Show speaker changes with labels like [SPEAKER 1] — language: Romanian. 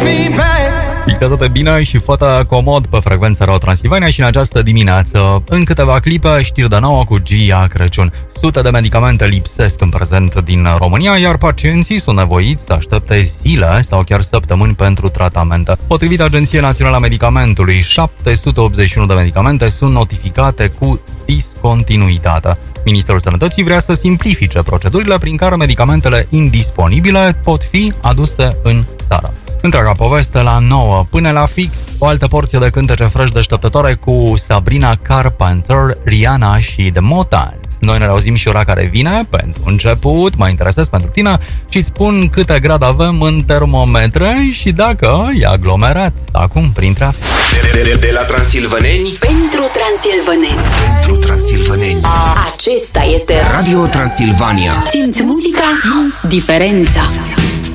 [SPEAKER 1] Fixată pe bine și fotă comod pe frecvența Radio Transilvania și în această dimineață, în câteva clipe, știri de nouă cu Gia Crăciun. Sute de medicamente lipsesc în prezent din România, iar pacienții sunt nevoiți să aștepte zile sau chiar săptămâni pentru tratamente. Potrivit Agenției Naționale a Medicamentului, 781 de medicamente sunt notificate cu discontinuitate. Ministerul Sănătății vrea să simplifice procedurile prin care medicamentele indisponibile pot fi aduse în țară. Întreaga poveste la 9 până la fix, o altă porție de cântece fresh deșteptătoare cu Sabrina Carpenter, Rihanna și The Motans. Noi ne auzim și ora care vine. Pentru început, mă interesez pentru tine și îți spun câte grade avem în termometre și dacă e aglomerat acum prin trafic.
[SPEAKER 2] De la transilvaneni
[SPEAKER 3] pentru transilvaneni.
[SPEAKER 2] Pentru transilvaneni.
[SPEAKER 3] Acesta este
[SPEAKER 2] Radio Transilvania.
[SPEAKER 3] Simți muzica, simți diferența.